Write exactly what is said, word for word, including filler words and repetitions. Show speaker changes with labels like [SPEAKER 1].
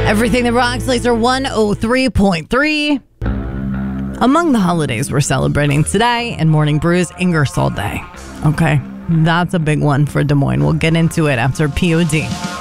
[SPEAKER 1] Everything that rocks, Laser one oh three point three. Among the holidays we're celebrating today and Morning Brew's Ingersoll Day. Okay, that's a big one for Des Moines. We'll get into it after P O D.